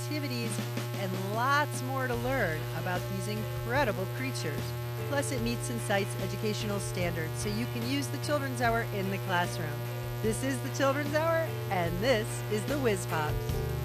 activities, and lots more to learn about these incredible creatures. Plus, it meets and cites educational standards so you can use the Children's Hour in the classroom. This is the Children's Hour, and this is the Whiz Pops.